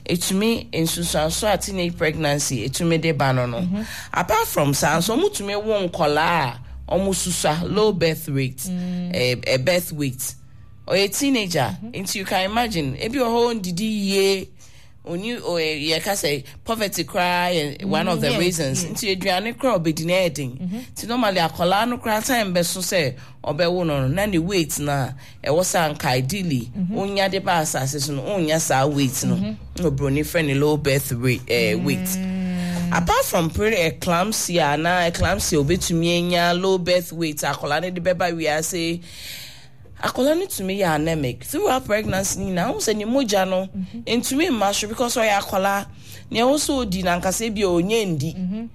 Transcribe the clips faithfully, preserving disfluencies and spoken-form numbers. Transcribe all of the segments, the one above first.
etumi ensusan so a teenage pregnancy etumi de ba no no apart from san so mutumi won kola omo susa low birth rate mm. a, a birth weight or a teenager mm-hmm. and you can imagine if you hold didi ye on you or you can say poverty cry and one mm, of the yes, reasons yes. into you duane cry be dineding to normally a kola no cry time be so say obe wo no na the weight na e wo san ka ideally onya de ba asase no onya sa weight no no brony friend low birth rate uh, weight mm. apart from pre-eclampsia na eclampsia obetumi enya low birth weight akola ne de beba we are say akola ne to me anemic throughout pregnancy na wo say ni moja no entumi masho because o ya akola ne also di na nkase bi onye ndi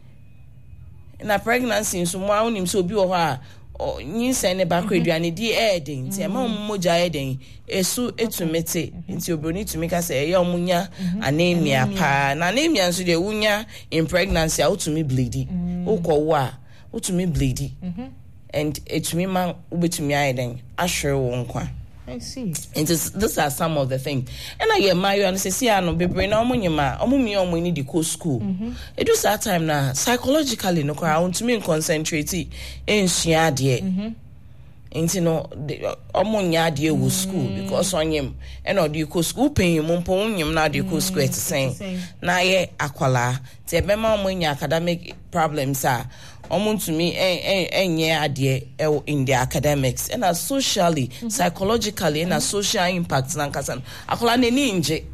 na pregnancy nso mo awonim so obi wo ho a nyi say ne back aduane di edin ti e ma moja edin esu etumete nti obroni tumi ka say e omunya anemia pa na anemia nso de wunya in pregnancy a utumi bleedi ukowo a utumi bleedi and etumi man ubetumi ayeden ahwere wo nkwa. I see. And this, these are some of the things. And I get my and say, see, I know, baby, now, Munyama, Omumi, Omo, need to go school. It was that time now, psychologically, no, I want to me concentrate in Shiadie. And you know, Omonya dear with school because on him, and or you go school paying Mumponium, now you go school to say, na ye aquala, te bema when academic problems are. Omun to me and yeah idea in the academics and as socially, mm-hmm. psychologically and as social impacts nankasan. Akola ne ninje.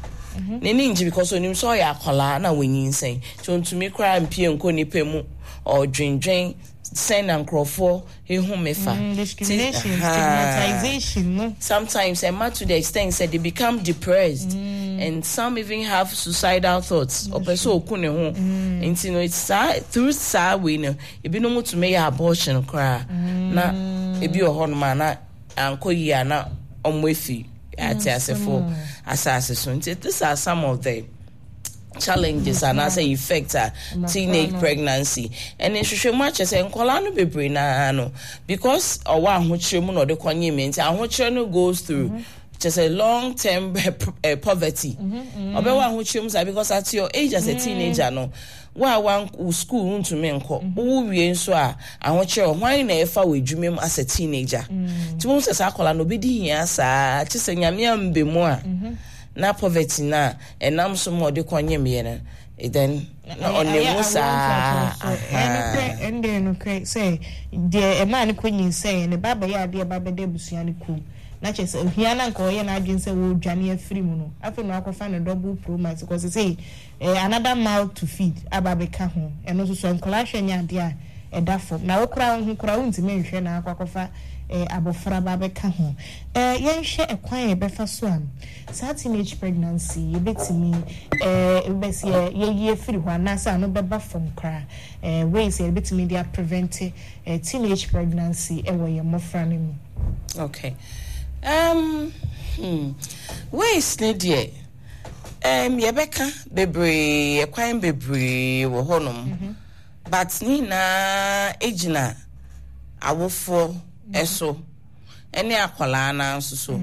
Ne ninje because when you saw ya akola na when you say so to me cry and pee nko ni pemu or drain drain send and crofo he home mefa. Discrimination, stigmatization. No? Sometimes and much to the extent that they become depressed. Mm. And some even have suicidal thoughts. Or person okune ho. And you know it's sad through sad we know. If you know to make abortion cry. Na if you a man na anko ya na omwefi ati asefo asase so. These are some of the challenges and as a effect uh, teenage pregnancy and in shwe much as enkola no bebre na no because owa ahochire mu no de kwanye menti ahochire no goes through mm-hmm. just a long term uh, poverty obewa ahochire mu because at your age as a teenager no wa wan school ntu me nko wo wie nso a ahochire hwan na efa we dwumem as a teenager ti mo se sakola no bedi hia saa ti se nyame ambe mu a na poverty na enam so mo de kwanye me na then on the musa and then okay say the man kwenyi say ne baba ya de baba de busua ne ku na che say hia na nko ye na adwen say wo dwane afiri mu no afi no akofa ne double pro max because say another mouth to feed ababeka ho eno so so nkola hwenya de a edafo na okura ho kura untime nhwe na akofa eh abofra babeka ho eh yenhwe ekwan e befa so am sa teenage pregnancy yebetimi eh ebesi ye ye firi ho anasa no beba from kra eh ways yebetimi dia prevent eh teenage pregnancy e wo ye mofra ne mu. Okay. Um hmm ways ne die um yebeka bebre ekwan bebre wo honom but ni na ejina awofo eso ene akwala na nso so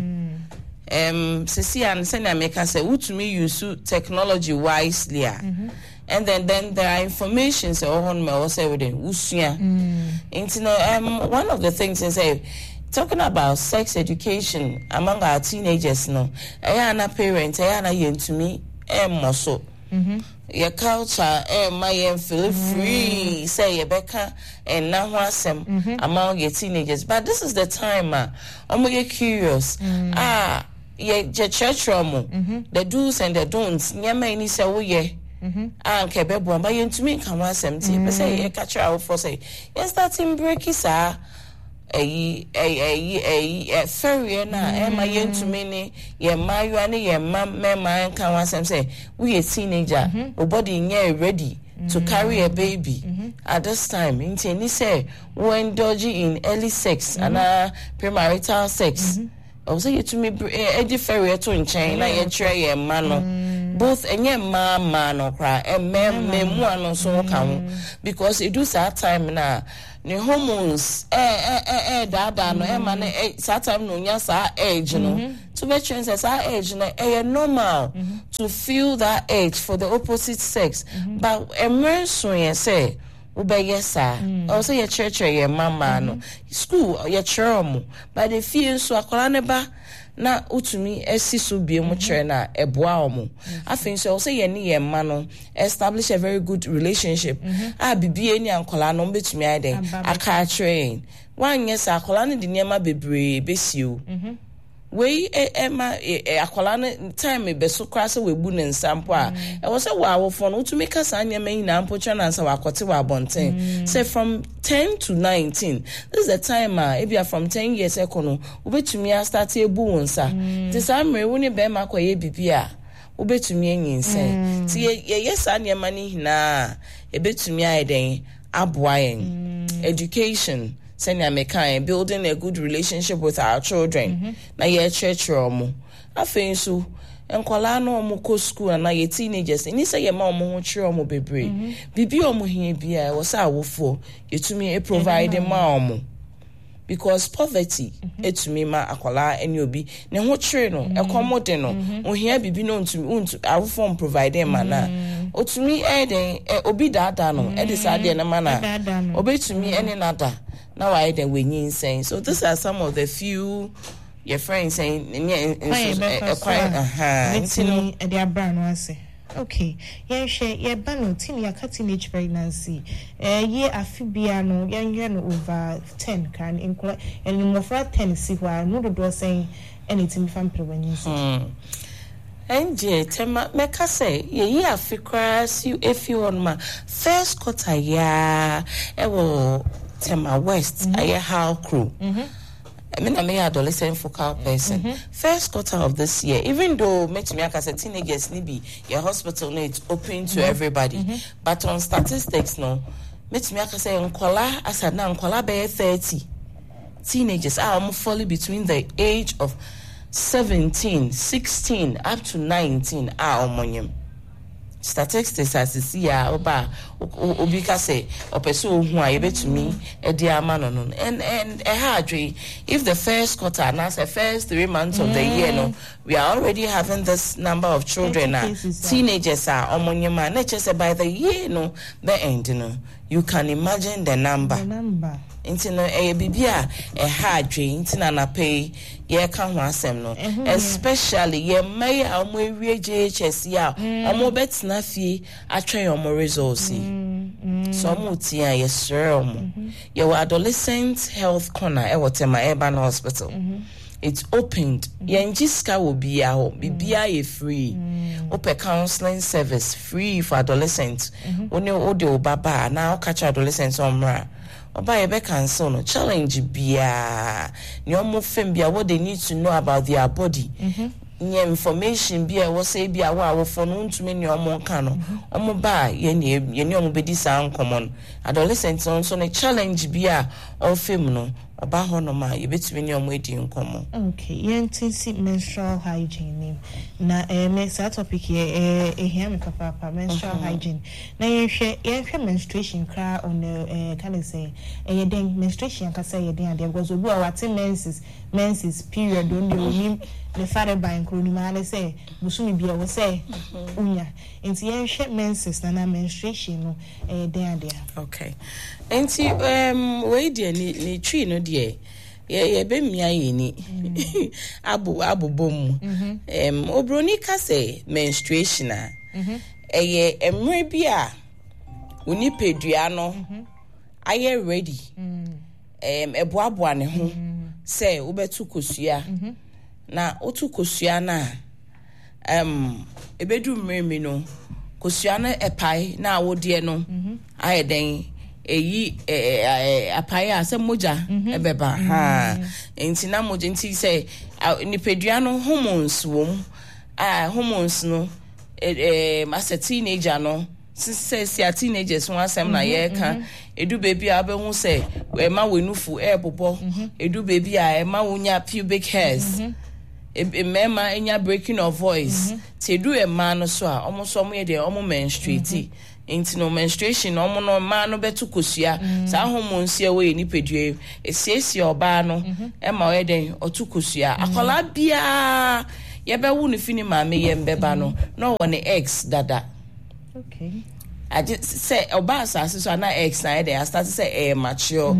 um sisi an say na make say utumi use technology wisely mm-hmm. and then then there are information say on me or say within usua into no um one of the things is say talking about sex education among our teenagers no eh na parents eh na yentumi em moso mhm your culture eh my em feel free say you beka and now wasem among your teenagers but this is the time uh, I'm get curious mm. ah ye je church room the do's and the don'ts nyama ni say wo ye mhm ah nke bebo ba yentumi kan wasem ti be say ye catch our for say you starting breaky sir eh eh eh eh ferry na e ma yentumi ni ye mayu ani ye mam me man kan wasem say we a teenager o body nye ready to carry a baby mm-hmm. at this time in say when dodgy in early sex mm-hmm. and uh, premarital sex mm-hmm. also you to me e ferry to nchen na ye try ye man no both enye ma ma no kra e me me mu ano so kan because it do that time na ne hormones eh eh eh eh da da no e ma ne that time no nya sa age no to be chance sa age no eh normal to feel that age for the opposite sex but emerso ye say ubeye sa also ye church ye mama no school ye chromo but the feel so akola ne ba na utumi esi so bie mu chere na eboa omo afin so also ye ne ye ma no establish a very good relationship ah bibie ni ankola no betumi aiden aka train wan yes akola ne de niema bebre besio we ema akola ne time be so kra se we bu ne nsampo a e wo se wa awofo no utumi kasa niema ina ampo chere na nsa wa kote wa bonten say from ten to nineteen this is the time uh, if you are from ten years ekono ubetumi a start ebu wonsa this amre woni be ma kwa ye bibia ubetumi anyinsen ti ye yesa ne mani hina ebetumi aiden aboayen education senior mekan building a good relationship with our children na ye church romo afin so enkwala no omo ko school na ye teenagers ni say ye ma omo ho chire omo bebre bibi omo hia bia wo sa awofo yetumi e provide ma omo because poverty etumi ma akwala eni obi ne ho chire no ekomode no ohia bibi no ntumi untu awofo provide ma na otumi e den obi dada no e de sade na ma na obetumi eni nada na why then we yin saying so these are some of the few your friends saying quite aha intino e dia bra no ase okay ye share ye ba no tin ya teenage pregnancy eh ye afibia no ye nhwe no over ten kan include and mo fra ten si wa no do saying anything fam prevention mm enje tema meka say ye ye afikra si if you on ma first quarter ya e wo Tema West, mm-hmm. I how crew. Mm-hmm. I mean, I'm an adolescent focal person. Mm-hmm. First quarter of this year, even though Metimiaka as a teenagers, maybe your hospital needs open to mm-hmm. everybody, mm-hmm. but on statistics, no, Metimiaka say Nkola as a now Nkola be thirty teenagers are almost fully between the age of seventeen, sixteen up to nineteen are omonium. Statistics as you see ya oba obika say opeso hu a yebetumi e dia ama no no and and e hadwe if the first quarter na the first three months of the year no we are already having this number of children na teenagers are omonyema na che say by the year no the end no you can imagine the number the number intino e bibia e hadwe intina na pay ye ka ho asem no especially ye may omo ewie J H S ya omo betina fie atwen omo results so omo tia ye sure omo ye adolescent health corner e wotema urban hospital it's opened ye njiska wo bia ho bibia ye free open counseling service free for adolescents oni ode obaba na o catch adolescents omra oba ebe cancel no challenge bia ni omo fem bia what they need to know about their body nye information bia wo say bia wa wo fo no ntumi ni omo kan no omo ba ye ni ye ni omo bedi san common adolescents on so ne challenge bia o fem no oba ho no ma ye betumi ni omo edi nkomo okay yentinsi menstrual hygiene na eh me sa topic here eh ehia me papa menstrual hygiene na ye hwe ye hwe menstruation kra on eh can I say eh den menstruation ka say ye den ade because obi o wate menses menses period on the the father by including man say musumi bia wo say unya enti ye hwe menses na menstruation no eh den ade okay enti um we dey ni tree no dey ye ye be mia ye ni abu abu bom em obroni ka say menstruation a eye emre bia oni pedua no aye ready em eboaboa ne ho say obetu kosua na otu kosua na em ebedu mremi no kosua na epai na awode no aye den eyi apaya se moja ebeba ha enti na moja enti say nipedua no hormones wom ah hormones no eh as a teenager no say say teenagers won asem na ye ka edu baby a be hu say e ma wenufu e bobo edu baby a e ma wonya pubic hairs e mema enya breaking of voice ti edu e ma no so a omo so mo ye de omo menstruate into no menstruation no mo no ma no betu kosua sa hormones ye we ni pedue esiesie oba no e ma we den otu kosua akola bia ye be wu ni fini ma me ye mbeba no no won eggs dada. Okay. I just say oba asase so na eggs na dey start say e mature.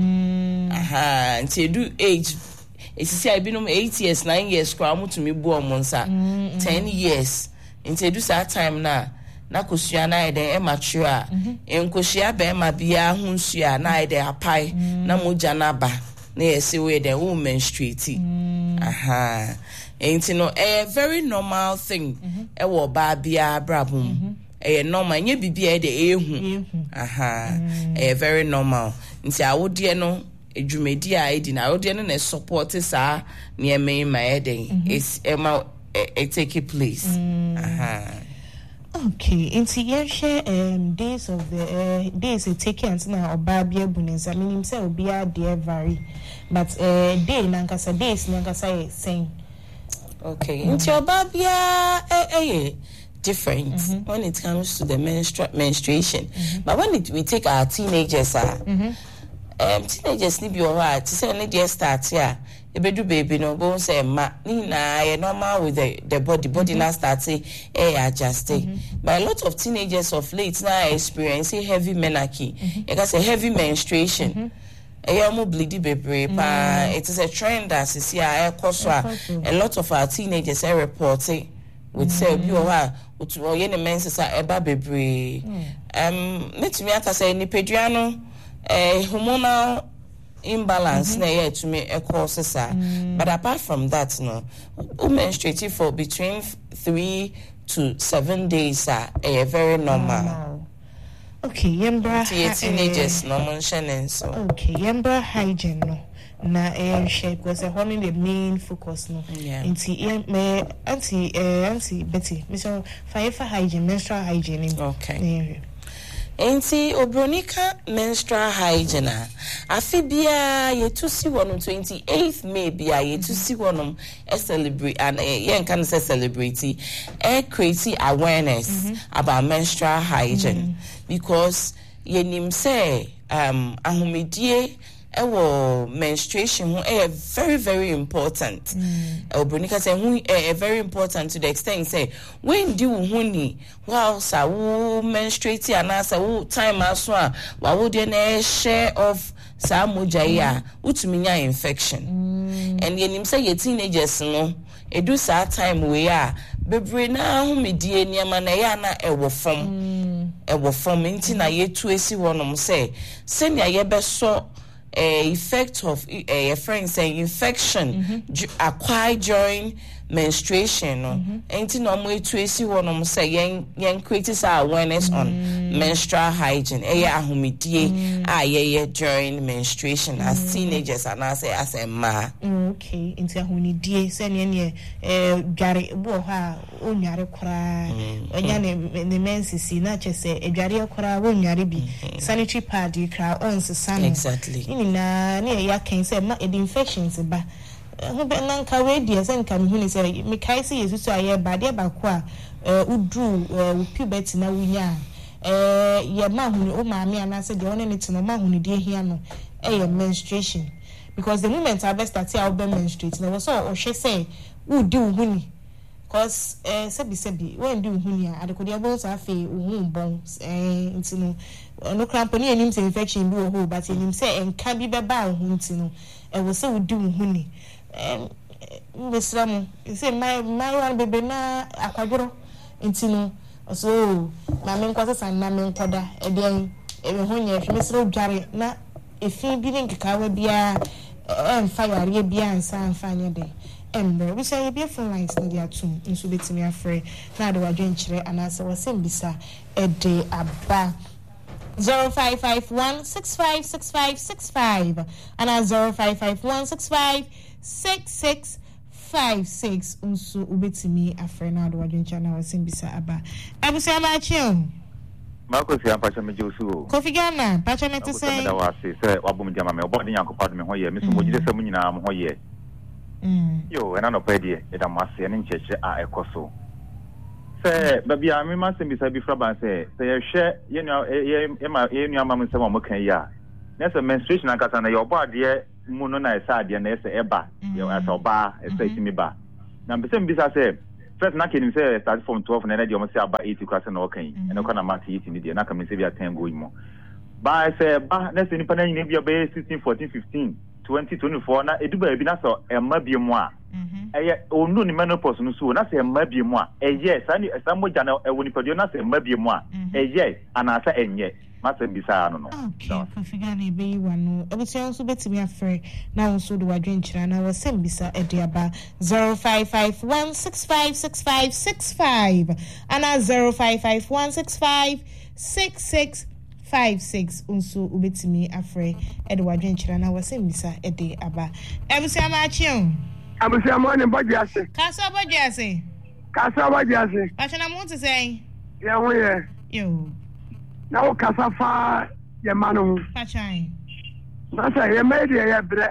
Aha, until do age it's say I been eight years nine years kwa mutumi bu omonsa ten years until do that time na na kosua na dey e mature enkosia be ma bia hunsua na dey apai na moja na ba na yesi we dey wo menstruate. Aha, ain't no a very normal thing e wo ba bia brabum e normal nye bibia e dey ehu. Aha, e very normal nti awode no edwumedi a edi na awode no na support sa ne eme ma eden is e ma e take place. Aha. Okay, into your share um days of the uh, days it take and na obabia bunensa meaning say obia dey vary but uh day nankasa days nankasa same. Okay, into obabia eh eh different mm-hmm. when it comes to the menstru- menstruation mm-hmm. but when it, we take our teenagers ah mm-hmm. um teenagers ni bi o ha ti say ni dey start here e be do baby no go say ma ni na e normal with the the body body mm-hmm. na start say e adjust mm-hmm. but a lot of teenagers of late now experiencing heavy menarche mm-hmm. e ka say heavy menstruation mm-hmm. e mo bleedy bebre pa it is a trend that is here e koso a lot of our teenagers are reporting with say obi o ha otu o ye ne menses a eba bebre um metumi aka say ni pedua no eh hormonal imbalance mm-hmm. na ye to me e cause sa but apart from that no who menstruate for between three to seven days are uh, very normal. Normal. Okay, yembra ha- teenagers uh, no mention so. Okay, yembra hygiene no na eh share because uh, one the main focus no. Yeah. Inti me anti eh anti Betty, me so fire for hygiene, menstrual hygiene. Okay. Enti obronika menstrual hygiene afi bia ye to see one on twenty-eighth May bia ye to see one e celebrate and ye can say celebrate e create awareness mm-hmm. about menstrual hygiene mm-hmm. because ye nim say um ahomedie ewo menstruation ho eh very very important mm. obronika say hu eh very important to the extent say when do hu ni wow sa wo menstruate anasa wo time aso a wa wo de na share of sa moja ya utumi nya infection mm. and yenim say ye teenagers no edu sa time we a bebre na hu medie niam na ya na ewo fom mm. ewo fom nti na ye tu esi wonom say senia ye be so a effect of a, a friend saying infection mm-hmm. ju- acquired during menstruation no enti no mo etuesi wonom say yen yen create awareness mm. on menstrual hygiene e ya ahomedie a ye during menstruation mm. as teenagers and as as a ma okay enti ahomedie say ne ne eh dware bo ha onware kora onya ne ne menses na che say edware kora onware bi sanitary pad kra on sesa no exactly ni na ne ya kan say ma infections ba ho be nan ka we dia sen ka me hu ni say me kai say yesu so aye ba dia ba ko a udru u puberty na wunya eh ye ma hu ni o ma me ana say de one ne tino ma hu ni de hia no eh menstruation because the moment I start say I be menstruate na so o hwe say u di hu ni cause eh sebi sebi when do hu ni a de ko de bo sa fe hu bon eh ntino no cramponi enim say infection bi o ho but enim say enka bi be ba hu ntino e wo say u di hu ni um Mister say my my one baby na akwadoro ntino so na me nkwasa san na me nkoda e den e me ho nye Mister Dware na efi bi ne nkekawa bia em fire bia ansa anfanya de ember we say be phone lines na dia tum nso betimi afre na de wadwen kire anasa wasem bisa e de aba zero five five one six five six five six five and zero five five one six five six six five six unso ubetimi afre na do wadwencha na wasem bisa aba abusia ma chiom Marcos ya pacha meje osu Kofi Ghana pacha mete say da wase say wabum jama me obodi yankopado me hoye me so mojide se munyina mo hoye mm yo ena no pede e da mase ne ncheche a ekoso Say, baby, I mean, must be said before, but say, say, share, you know, Emma, your mamma, some of them, yeah. That's a menstruation, I got on your body, Munona, sad, and there's a bar, you know, as a bar, a station me bar. Now, the same business, I say, first, not can say, start from twelve and then you must say about eighty class and okay, and no kind of matter eating it, and I can say, I ten going more. But I say, bah, that's independent in your base sixteen, fourteen, fifteen, twenty, twenty-four, now it do be a so a maybe more. Eh, oh, no, the menopause, no, so that's a maybe more. Eh, yes, I need some more general, when you produce a maybe more. Eh, yes, and I say, and yet, must be sad. Okay, Kofigani, be one. I was also better me afraid. Now, also do I drink, and I was sent beside a diaba zero five five one six five six five six five and a zero five five one six five six six. Five six unso ubetimi afre Edward Jenchira na wasembisa ede aba ebusi amachion abusi amone bodiase kasa bodiase kasa bodiase achana mo to say ye ho ye yo na wo kasa fa ye manu pachan na say ye made ye bre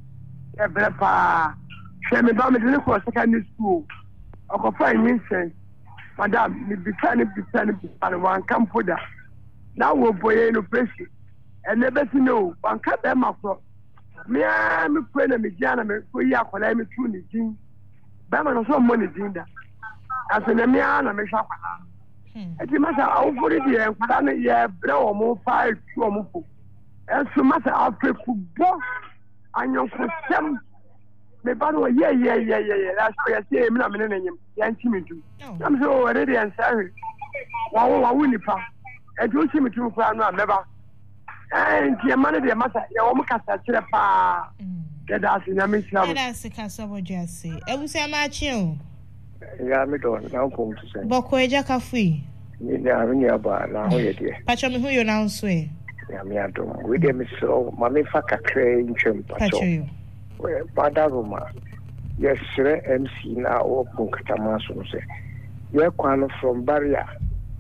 ye bre pa she me ba me de ko secondary school okofa yin sen madam me bitani bitani bitani wan kampoda now we boy no pressure and never see no one cut them up me am me friend me jana me ko ya kwala me tu ni jin ba ma no so money jin da asene me ana me sha kwala e ti ma sa awu fori di en kwala ne ye bre o mo fa tu o mo fu e so ma sa afeku bo anyon ko sem me ba no ye ye ye ye ye la so ye se me na me ne nyim ya nti me du am so already and sorry wa wa wu ni pa e do chi me tu kwa no ameba eh nti e ma ne de masa ye wo mkasa kire pa ke da si na me sha e da si ka so bo jase e bu se ma chi o ya me do na ko tu se boko eja ka fui ni na ru ni aba na ho ye de pa cho me hu yo na nso e ya me ado we de me so ma me fa kakre ntwem pa cho we pa da roma yes sire M C na o kun katama so se ye kwano from barrier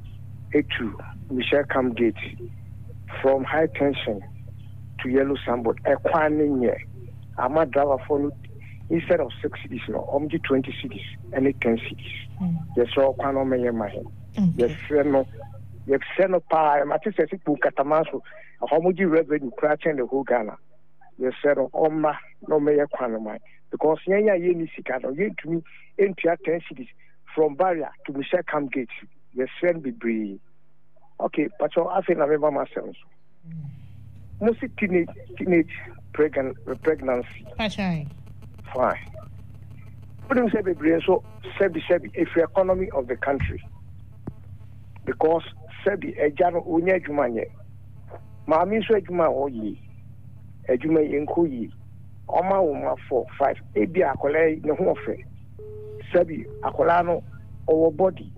to Michelle Cam Gate, from high tension to yellow sandboard, a quaning year. I'm a driver for instead of six cities, no, only twenty cities, and ten cities. Yes, all quano may my him. Yes, no, yes, no, pa, I'm at a book at a maso, a homogy revenue cratching the whole Ghana. Yes, said, oh, ma, no, may a quano mine, because Yanya Yeni Sikano, you to me, into ten cities, from barrier to Michelle Cam Gate. Yes, friend be brave. Okay, but so I think I remember myself. Most teenage teenage pregnant pregnancy. Fine. Fine. Wouldn't say be brave, so sebi sebi if the economy of the country. Because sebi ejano unye jumanye. Ma mi so ejuma oyi. Ejuma yenko yi. Oma uma four five. Ebi akole ne ho ofe. Sebi akola no our body.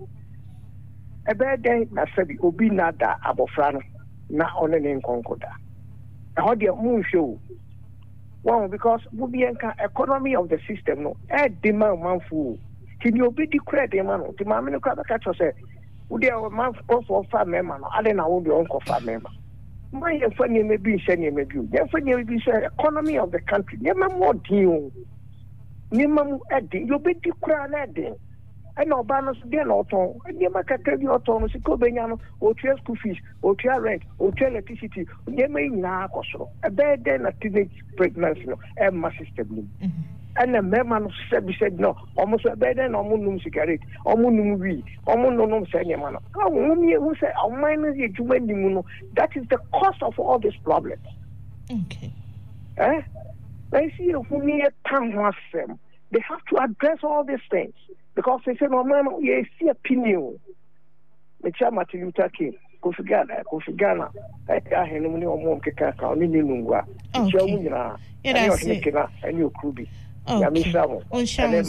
Ebe den na sebi obi nada abofra no na one ne nkonkoda e ho de mu hwe o because we be enka economy of the system no e demand manfu ti ni obi di credit man no ti ma me no ka ka cho se wo de man for fa member no ade na wo de onko fa member my ye fa ni me bi hye ni me bi ye fa ni bi hye economy of the country ye ma mo din o ni ma mu e din yo be di kra na din and no balance de no ton e ma ka ka bi oton si ko benya no o tue school fees o tue rent o tue electricity ye ma ina akosoro e be de na teenage pregnancy no e ma system ni and the man said said no almost a better no num cigarette omo num wi omo no num say ne man no me who say o minus ye juma ni mu no that is the cost of all these problems. Okay. Eh they see if we time them they have to address all these things because they say no man you see opinion me cha Martin Luther King Kofi Ghana Kofi Ghana I ahenu ni omo keka ka oni ni nungwa cha mu nyina yeah that's it any okubi. Okay. Okay.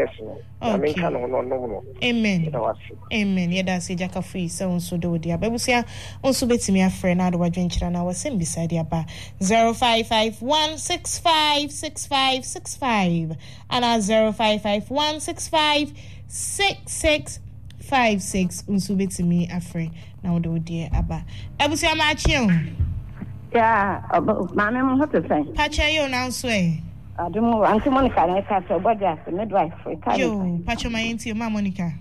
Amen. Amen. Yeah, that's it. Jaka free. So on so do dia. But say on so beti me afre na do wadwenchira na wasem beside ya ba zero five five one six five six five six five and zero five five one six five six six five six on so beti me afre na do dia aba. Ebusia ma chion. Yeah, mama mo hoto say. Pacha yo na so eh. Adumo Auntie Monica na ka so body as midwife for Italy. Yo, Pacho my auntie Ma Monica.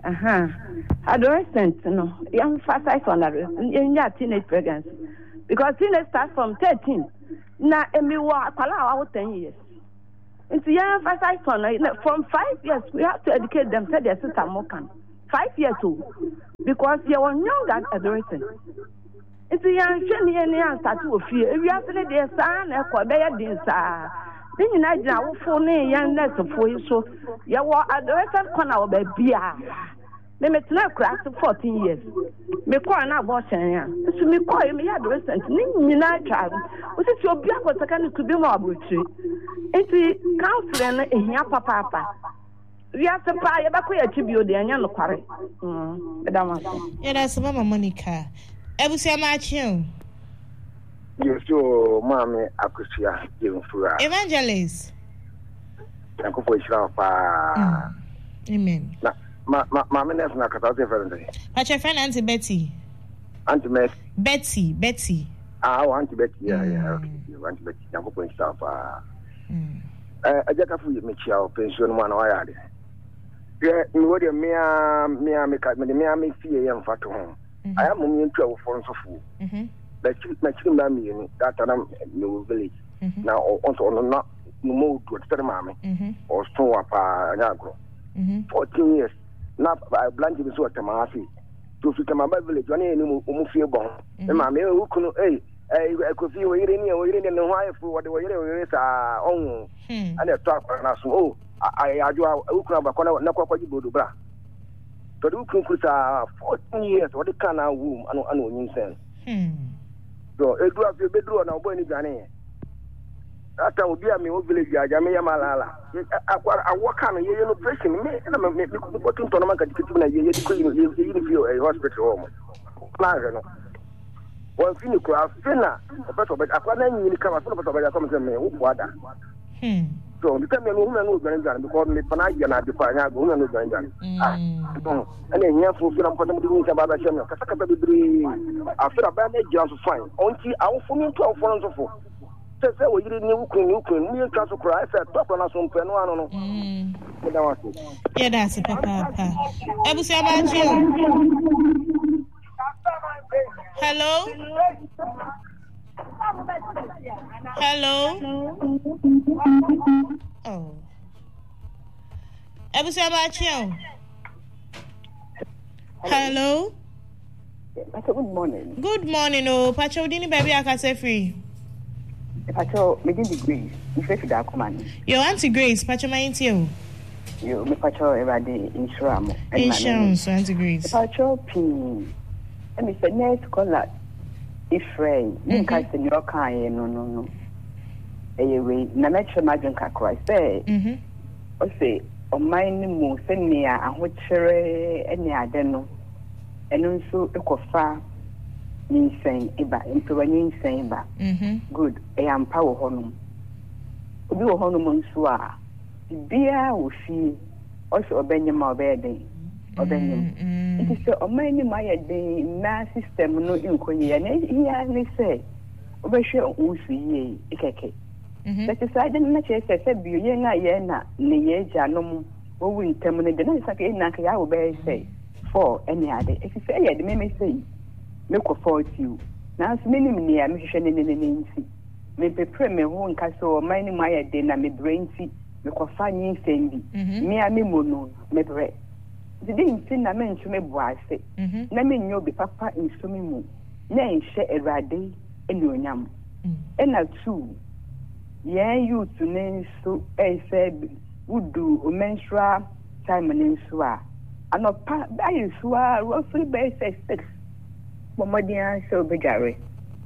Uh-huh. Adolescent, no. You emphasize on that. In your teenage pregnancy. Because teenage starts from thirteen. Now, and we walk about ten years. And so you emphasize on it. From five years, we have to educate them, say their sister Mokan. Five years old. Because you are young adolescent. And so you are showing any answer to a fear. If you have to let their son, a quarter dinner. Then you know, now for me, young nurse of four years so you are adolescent corner baby. They may not crack to fourteen years. Me call an abortion. So me call me adolescent. Ning night child. What is your black was second to be more butchery? It's the counselor in your papa. We have to buy a back way to be the young quarry. Yeah, that's Mama Monica. Ever say my chill? You so, Mammy, Akusia, giving for Evangelist. Uncle Shapa. Amen. My mamma is not a different. But your friend Auntie Betty. Auntie Betty, Betty. Ah, Auntie Betty, yeah, yeah. Auntie Betty, Uncle Shapa. I just have to make your pension one or other. Yeah, you would me, me, me, me, me, fear and fat home. I am in trouble for so full. My children, me, that I'm no village. Now, also, not no to a mammy or so up a Nagro. Fourteen years. Not by blank is what I'm asking. To fit my village, one any Mufia bomb. And my mail who couldn't, eh, I could feel waiting here, waiting in the wire for what the way is our own. And a talk and us. Oh, I do a Ukraine, not quite you do bra. But who could fourteen years, what the can our womb and unknown sense. So it was your bedroom now, Bonnie Ghanaian. That would be a me village, Jamia Malala. I work on a yellow pressing me, and I'm making to Tonamak a hospital home. Well, Finicraft, Finna, a better, but I can't really come up with a comment. Water. So the time a woman was going down because me Panagia and the Panaga woman was going down. And then here for Film for them to do about a channel. After a bad job to find, only our phone twelve for and so say we didn't know you can you can to cry said top on us on pen one no. Yeah, that's a papa. Ebu say about you. Hello? Hello? Oh. Ebu say about you. Hello? Good morning. Good morning, oh. Pacho dini baby I can say free. Pacho, me didn't Grace. You say that command. Your Auntie Grace, Pacho my auntie. You me Pacho every insurance. Insurance, Auntie Grace. Pacho pin. And me say next caller. Ifrey, you can't say your kind. No, no, no. Anyway, na me try my drink across. Say, mhm. O say, o mine mo send me a hotere any adeno. And also a cofa. Insane, Iba, into an insane ba. Good, I am power honum. Obi honum swa. The beer will see also a Benjamin bedding or Benjamin. It is so many my day na system no inquiry, and he say, Obesha Usi, Ikeke. That is I didn't much as I said, Buyena Yena, Neja no more, we terminate the next again, I will bear say, for any other. If you say, I may say. Look forward to you. Now, many near mission in the Nancy. May prepare me one castle, mining my dinner, me brain see, look for funny sandy. Me a me mono, me bread. The didn't send a man to me, boy, say. Let me know the papa in swimming moon. Nay, share a rade and your yam. And I too. Yeah, you to name so, I said, would do a menstrual time and swa. And not part by swa, roughly by six. Momadia so begare.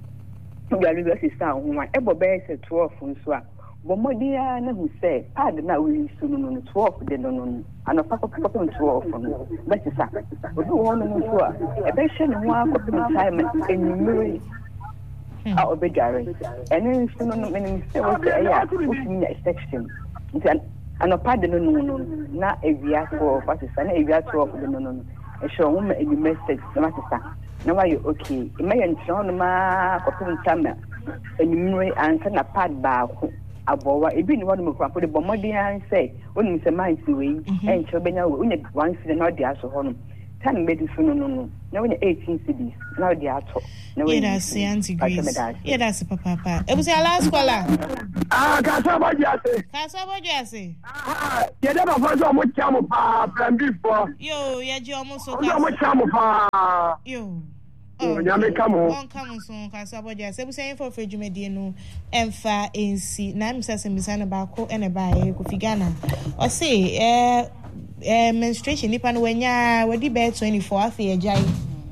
Gary sister woman, Ebo bears a twelve from Swa. Momadia, who say, Pardon now we soon on twelve, then on and a papa papa on twelve from Betty Sack. But no one on Swa. A patient one of the time and you marry out of begare. And then soon on many was a pushing a section. And a pardon no, not a via twelve, but it's an avia twelve, no, no, a show woman in the message, the master. Now are you okay? It may ensure ma copy summer and you may answer a pad bar abowa ebi ni wonu mekwa for the bomodi han say wonu se man si we en che obenya we unya one city na odi aso hono tan medicine no no na unya eighteen cities na odi ato na we yeah that's anti grace yeah that's papa papa e busi ala scholar ah ka so boji ase ka so boji ase ah ye de ba fa so mo chamo pa plan before yo ye ji omo so ka mo chamo pa yo oh nyame kamo on kamo so ka so boji ase busi en for fedwumedie no emfa ensi na mi sase mi sana ba ko ene ba e ko figana o say eh eh menstruation nipa no wanya wadi be twenty-four afi ejai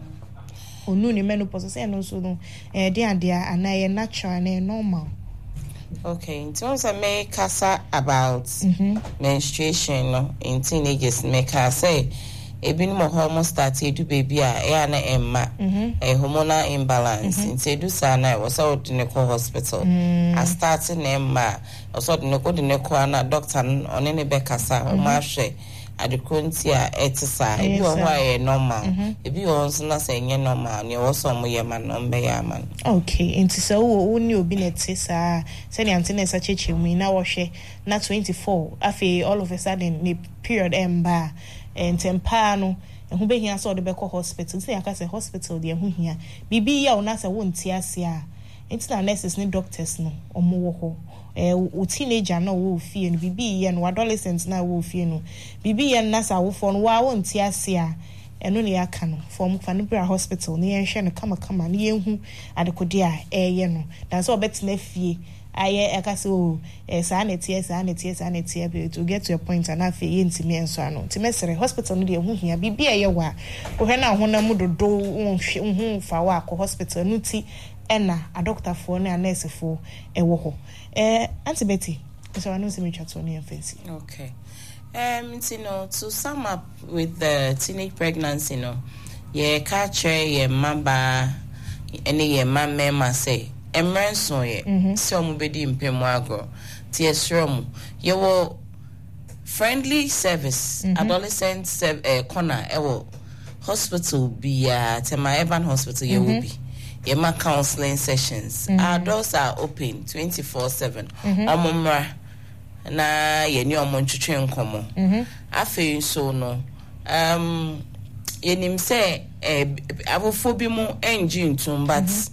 onu ni menopause say no so no eh dia dia anaye natural na normal. Okay, in terms of me kasa about mm-hmm. menstruation no in teenagers me ka say ebin mo hormone start do baby a e ana emma a hormonal imbalance in say do sa na was out in the hospital a start na emma also the ko the ko na doctor on any be kasa o ma hwe adekonti a etisa ebi o ho aye normal ebi o so na say nye normal ne wo so mo ye man no be ya man. Okay, enti so wo ni obi na etisa say ni antene sa cheche mu na wo hwe na twenty-four afi all of a sudden ni period emba and tempa no ehu be hia so de be ko hospital say aka say hospital de ehu hia bibi ya una say wonti ase a enti na nurses ni doctors no omo wo ho eh o teenager na wo fie no bibi ya no adolescent na wo fie no bibi ya na sa wo fo no wa wonti ase a eno ne aka no from Fanibra hospital ne yen hwe no kama kama ne yehu adekode a eye no dan so obetena fie aye akase o sa na tie sa na tie sa na tie be to get to your point and afi yentimi enso ano timesere hospital no de hu hia bibia ye wa ko hwe na honam dodo hu fa wa ko hospital no ti ena a doctor for na nurse for e wo ho eh Auntie Betty so I know say me chat on your fancy. Okay. Um you know, to sum up with the teenage pregnancy no ye ka che ye mamba any ye mamma say emrenso ye so mu bedi mpemu agro tie srom ye wo friendly service mm-hmm. adolescent sev- uh, corner e wo hospital bia tema urban hospital ye mm-hmm. wo bi ye ma counseling sessions mm-hmm. our doors are open twenty-four seven omomra na ye ni omo ntwetwe nkomo afi so no um yenim say eh abofo bi mu engine tum but mm-hmm.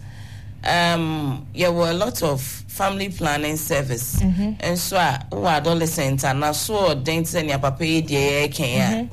um there were a lot of family planning service mm-hmm. and so our adolescents and so dents and your papa ye ken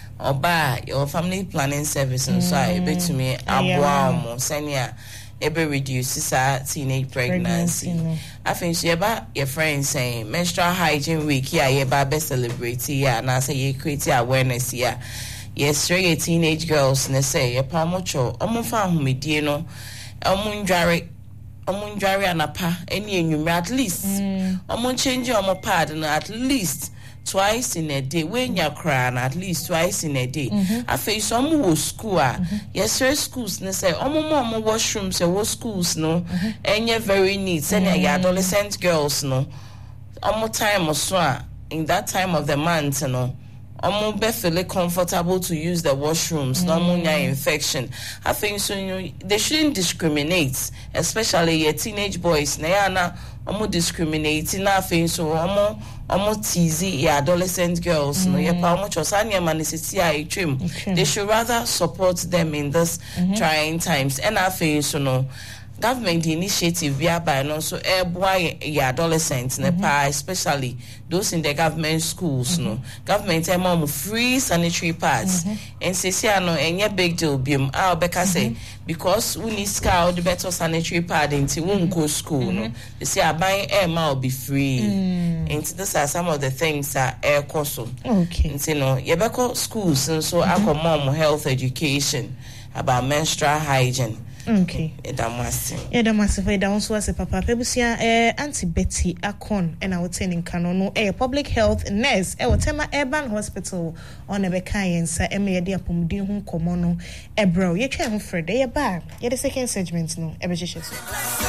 oba your family planning service and so I bet to me aboa senior ebe reduce teenage pregnancy. pregnancy I think she about your friends saying menstrual hygiene week here ye ba be celebrate here and I say ye create awareness here. Yes, straight teenage girls ne say ye pamocho omo fa humedie no omo ndware omo ndware anapa eni enwumre at least omo change omo pad no at least twice in a day when you cry at least twice in a day I face some wo school ah yes schools ne say omo mo washrooms e wo schools no enye very neat and your adolescent girls no omo time so in that time of the month no omo be feel comfortable to use the washrooms no mo nya infection I think so you know, they shouldn't discriminate especially your teenage boys na ya na omo discriminate na think so omo omo teasy your adolescent girls mm. no ye pa omo chosania manisiti a etwem they should rather support them in this mm-hmm. trying times and I think so no government initiative whereby no so boy your adolescents mm-hmm. Nepal, especially those in the government schools mm-hmm. no government em um, free sanitary pads mm-hmm. and say say no enye big deal biom ah obeka say because we need scout the better sanitary pad into won go school mm-hmm. no they say aban em will be free mm. and these are some of the things that air cost okay and you know you better schools and so mm-hmm. I mom health education about menstrual hygiene. Okay. Edamasi. Edamasi for Edamasi was a papa. Pebusia eh Auntie Betty Akon and I would say in Kanono eh public health nurse eh Watema Urban Hospital on a Bekayan sa eme dia pomudi hu komono eh bro ye twa hu Fred eh ba ye the second segment no e be